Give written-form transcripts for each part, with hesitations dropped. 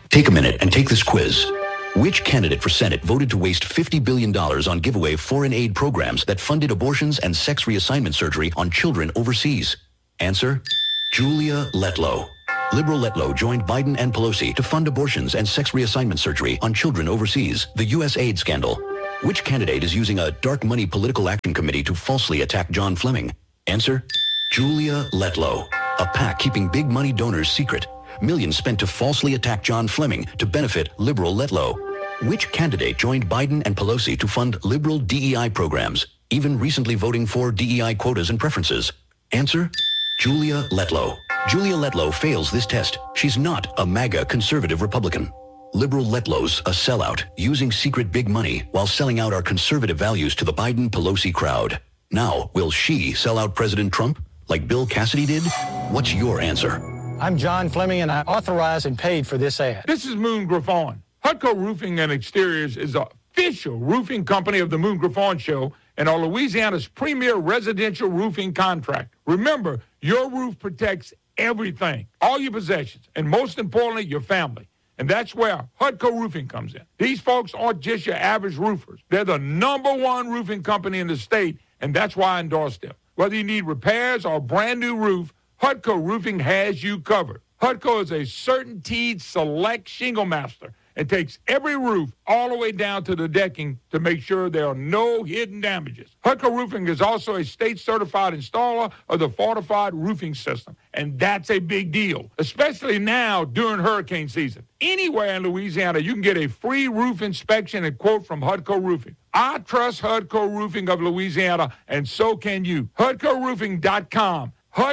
Take a minute and take this quiz. Which candidate for Senate voted to waste $50 billion on giveaway foreign aid programs that funded abortions and sex reassignment surgery on children overseas? Answer, Julia Letlow. Liberal Letlow joined Biden and Pelosi to fund abortions and sex reassignment surgery on children overseas, the U.S. aid scandal. Which candidate is using a dark money political action committee to falsely attack John Fleming? Answer, Julia Letlow. A PAC keeping big money donors secret. Millions spent to falsely attack John Fleming to benefit liberal Letlow. Which candidate joined Biden and Pelosi to fund liberal DEI programs, even recently voting for DEI quotas and preferences? Answer, Julia Letlow. Julia Letlow fails this test. She's not a MAGA conservative Republican. Liberal Letlow's a sellout, using secret big money while selling out our conservative values to the Biden-Pelosi crowd. Now, will she sell out President Trump like Bill Cassidy did? What's your answer? I'm John Fleming, and I authorized and paid for this ad. This is Moon Griffon. Hutco Roofing and Exteriors is the official roofing company of the Moon Griffon Show and are Louisiana's premier residential roofing contract. Remember, your roof protects everything, all your possessions, and most importantly, your family. And that's where Hutco Roofing comes in. These folks aren't just your average roofers. They're the #1 roofing company in the state, and that's why I endorse them. Whether you need repairs or a brand new roof, Hutco Roofing has you covered. Hutco is a CertainTeed Select Shingle Master and takes every roof all the way down to the decking to make sure there are no hidden damages. Hutco Roofing is also a state-certified installer of the Fortified Roofing System, and that's a big deal, especially now during hurricane season. Anywhere in Louisiana, you can get a free roof inspection and quote from Hutco Roofing. I trust Hutco Roofing of Louisiana, and so can you. HutcoRoofing.com.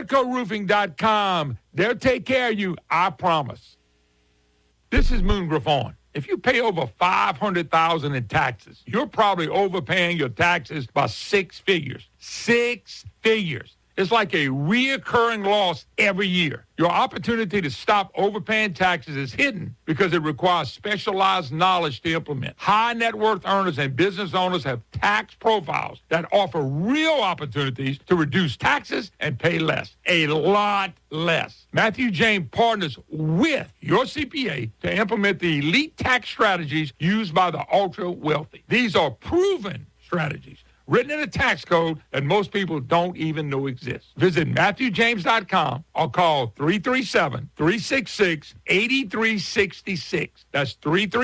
HutcoRoofing.com. They'll take care of you, I promise. This is Moon Griffon. If you pay over $500,000 in taxes, you're probably overpaying your taxes by 6 figures. 6 figures. It's like a reoccurring loss every year. Your opportunity to stop overpaying taxes is hidden because it requires specialized knowledge to implement. High net worth earners and business owners have tax profiles that offer real opportunities to reduce taxes and pay less, a lot less. Matthew James partners with your CPA to implement the elite tax strategies used by the ultra wealthy. These are proven strategies, written in a tax code that most people don't even know exists. Visit MatthewJames.com or call 337-366-8366. That's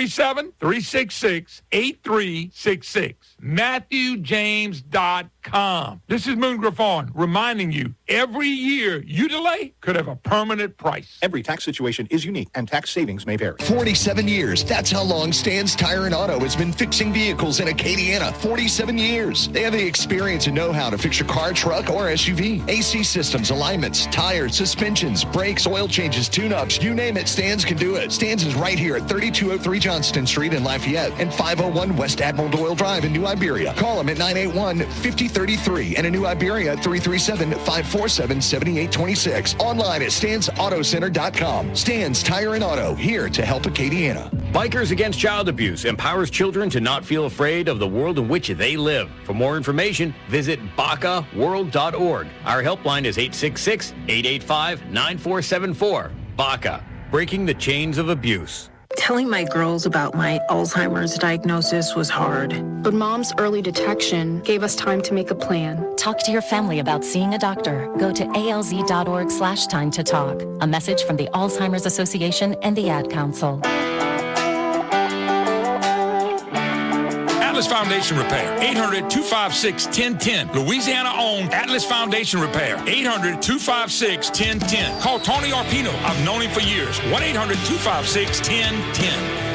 337-366-8366. MatthewJames.com. This is Moon Griffon reminding you, every year you delay could have a permanent price. Every tax situation is unique, and tax savings may vary. 47 years. That's how long Stan's Tire and Auto has been fixing vehicles in Acadiana. 47 years. They have the experience and know-how to fix your car, truck, or SUV. AC systems, alignments, tires, suspensions, brakes, oil changes, tune-ups, you name it, Stan's can do it. Stan's is right here at 3203 Johnston Street in Lafayette and 501 West Admiral Doyle Drive in New Iberia. Call them at 981-5033 and a New Iberia at 337-547-7826. Online at Stan'sAutoCenter.com. Stan's Tire and Auto, here to help Acadiana. Bikers Against Child Abuse empowers children to not feel afraid of the world in which they live. For more information, visit BACAworld.org. Our helpline is 866-885-9474. BACA, breaking the chains of abuse. Telling my girls about my Alzheimer's diagnosis was hard. But Mom's early detection gave us time to make a plan. Talk to your family about seeing a doctor. Go to alz.org/time to talk. A message from the Alzheimer's Association and the Ad Council. Atlas Foundation Repair, 800-256-1010. Louisiana-owned Atlas Foundation Repair, 800-256-1010. Call Tony Arpino. I've known him for years. 1-800-256-1010.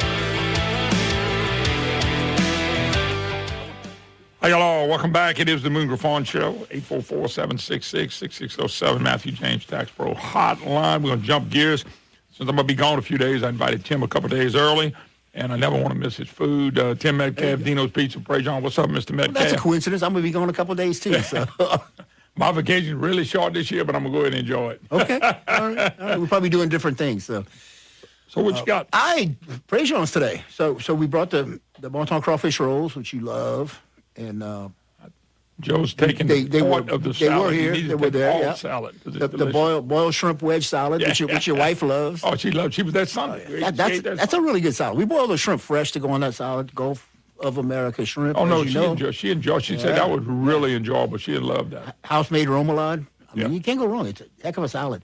Hey, hello. Welcome back. It is the Moon Griffon Show, 844-766-6607. Matthew James Tax Pro Hotline. We're going to jump gears. Since I'm going to be gone a few days, I invited Tim a couple days early. And I never want to miss his food. Tim Metcalf, Dino's Pizza, Pray John. What's up, Mr. Metcalf? Well, that's a coincidence. I'm going to be gone a couple of days, too. So. My vacation is really short this year, but I'm going to go ahead and enjoy it. Okay. All right. We're probably doing different things. So what you got? Pray John's today. So we brought the Bonton crawfish rolls, which you love. And Joe's taking the point of the salad. They were here. You need They to were take there. all Yeah. salad. The boiled shrimp wedge salad, which your wife loves. Oh, she loves. She was that Sunday. That's a really good salad. We boil the shrimp fresh to go on that salad. Gulf of America shrimp. Oh no, she enjoyed. She said that was really enjoyable. She loved that. House-made remoulade. I mean, you can't go wrong. It's a heck of a salad.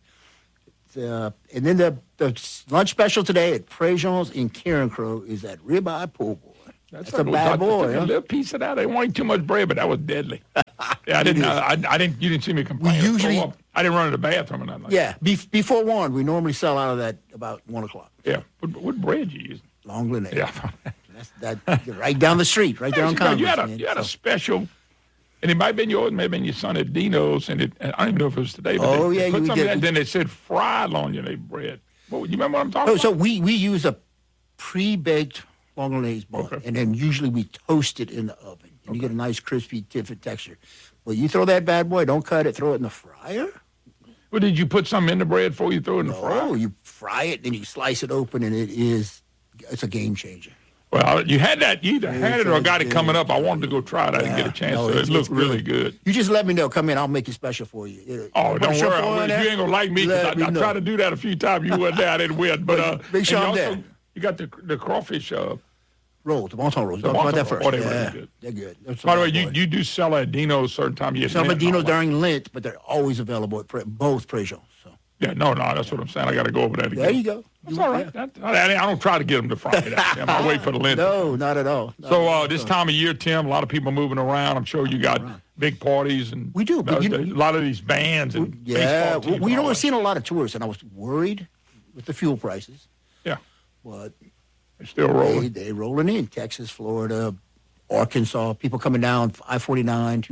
And then the lunch special today at Prejean's in Carencro is that ribeye po' boy. That's a bad boy. A little piece of that. I wanted too much bread, but that was deadly. Yeah, I didn't. You didn't see me complain. We usually, I didn't run to the bathroom or nothing. Yeah, before 1, we normally sell out of that about 1 o'clock. Yeah. What bread you using? Long Glenade. Yeah. That's right down the street, right there on Congress. You had a special. And it might have been yours, maybe been your son at Dino's, and I don't even know if it was today. But they put something in that, and then they said fried longanise bread. You remember what I'm talking about? So we use a pre-baked longanise bun, and then usually we toast it in the oven, and you get a nice crispy, different texture. Well, you throw that bad boy, don't cut it, throw it in the fryer. Well, did you put something in the bread before you throw it in the fryer? No, you fry it, then you slice it open, and it's a game changer. Well, you had that. You either had it or got it coming up. I wanted to go try it. I didn't get a chance. So it looked really good. You just let me know. Come in. I'll make it special for you. Don't worry. You ain't going to like me because I tried to do that a few times. You weren't there. I didn't win. But make sure I'm there. You got the crawfish rolls, the wonton rolls. Talk about that first. Oh, they're really good. They're good. By the way, you do sell at Dino's certain time. Some at Dino's during Lent, but they're always available at both Prejean's. So. Yeah, no, that's what I'm saying. I got to go over that again. There you go. That's all right. Yeah. I don't try to get them to fry me that. I wait for the Lent. No, not at all. So this time of year, Tim, a lot of people moving around. I'm sure you got big parties and we do. A lot of these bands and baseball teams. We're seeing a lot of tourists, and I was worried with the fuel prices. Yeah, but they're still rolling. They're rolling in Texas, Florida, Arkansas. People coming down I-49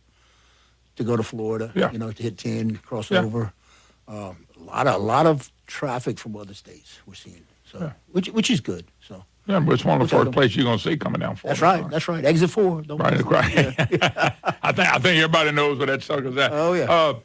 to go to Florida. Yeah. To hit 10, cross over. A lot of traffic from other states we're seeing, so which is good. So yeah, but it's one of the first places you're gonna see coming down Florida. That's right. Exit 4. Right. Yeah. I think everybody knows where that sucker's at. Oh yeah.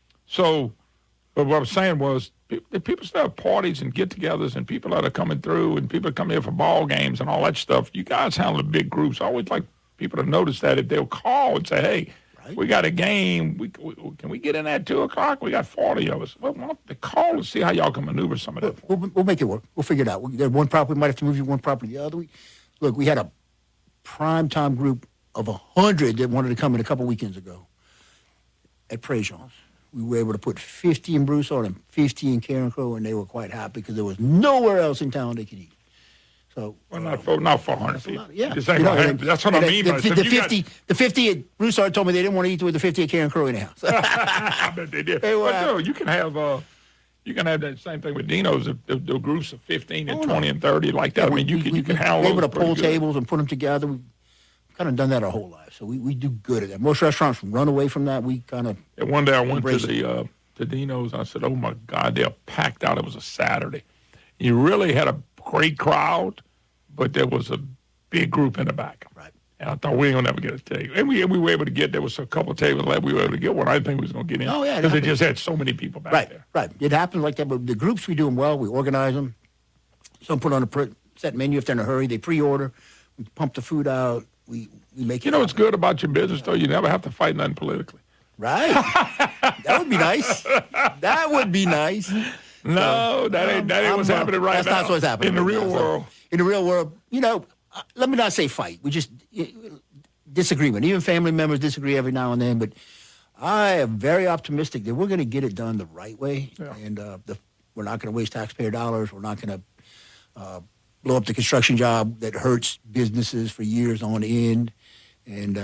But what I was saying was, people still have parties and get-togethers, and people that are coming through, and people come here for ball games and all that stuff. You guys handle the big groups. I always like people to notice that if they'll call and say, "Hey, we got a game. Can we get in at 2 o'clock? We got 40 of us." Well, why don't they call to see how y'all can maneuver some of that? We'll make it work. We'll figure it out. There's one property. We might have to move you one property the other week. Look, we had a prime-time group of 100 that wanted to come in a couple weekends ago at Prejean's. We were able to put 50 in Broussard and 50 in Carencro, and they were quite happy because there was nowhere else in town they could eat. So, not 400 people. Yeah. That's what I mean. The 50 at Broussard told me they didn't want to eat with the 50 at Carencro anyhow. I bet they did. But you can have that same thing with Dino's. The groups of 15 and 20 and 30 like that. Yeah, you can handle those. We're able to pull tables and put them together. We've kind of done that our whole life, so we do good at that. Most restaurants run away from that. We kind of. And one day I went to Dino's. And I said, "Oh my God, they're packed out." It was a Saturday. You really had a great crowd, but there was a big group in the back. Right. And I thought we ain't gonna never get a table. And we were able to get. There was a couple of tables left. We were able to get one. I didn't think we was gonna get in. Oh yeah, because they just had so many people back there. Right. It happens like that. But the groups, we do them well. We organize them. Some put on a set menu if they're in a hurry. They pre-order. We pump the food out. We make it. You know what's good about your business though? You never have to fight nothing politically. Right. That would be nice. That would be nice. No, that ain't what's happening right now. That's not what's happening in the real world. In the real world, let me not say fight. We just disagreement. Even family members disagree every now and then. But I am very optimistic that we're going to get it done the right way, and we're not going to waste taxpayer dollars. We're not going to blow up the construction job that hurts businesses for years on end. And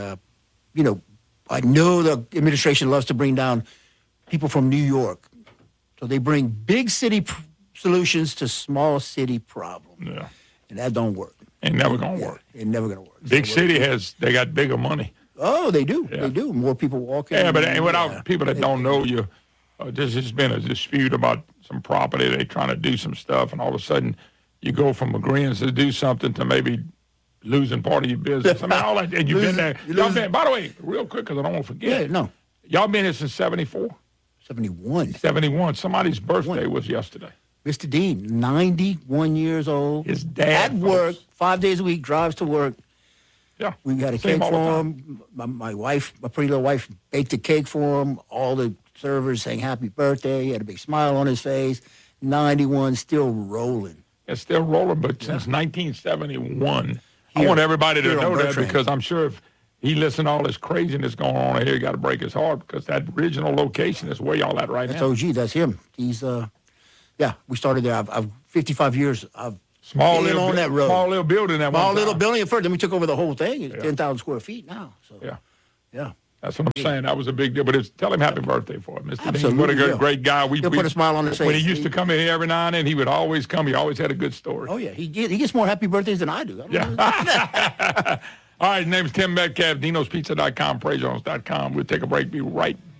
I know the administration loves to bring down people from New York. So they bring big city solutions to small city problems. Yeah. And that don't work. Ain't never going to work. Ain't never going to work. Big city they got bigger money. Oh, they do. Yeah. They do. More people walking. Yeah, but without people that don't know you, there's just been a dispute about some property. They're trying to do some stuff, and all of a sudden you go from agreeing to do something to maybe losing part of your business. I mean, all that. And you've been there. By the way, real quick, because I don't want to forget. Yeah, no. Y'all been here since 74? 71. 71. Somebody's birthday was yesterday. Mr. Dean, 91 years old. His dad. At work, 5 days a week, drives to work. Yeah. We got a Same cake all the for time. him. My wife, my pretty little wife, baked a cake for him. All the servers sang happy birthday. He had a big smile on his face. 91, still rolling. It's still rolling, but since 1971, I Here- want everybody to here on know that Bertrand. because I'm sure if he listened to all this craziness going on here, he got to break his heart because that original location is where y'all at right That's now. OG. That's him. He's we started there. I've 55 years. I've Small been little, on that road. small little building at Small one little time. building at first. Then we took over the whole thing. It's 10,000 square feet now. So Yeah. That's what I'm saying. That was a big deal. But tell him happy birthday for him, Mr. Dean. Absolutely, What a yeah. great guy. He'll put a smile on his When he face. used to come in here every now and then, he would always come. He always had a good story. Oh yeah, he gets more happy birthdays than I do. I don't know. All right, his name's Tim Metcalf, Dino'sPizza.com, PraiseJones.com. We'll take a break. Be right back.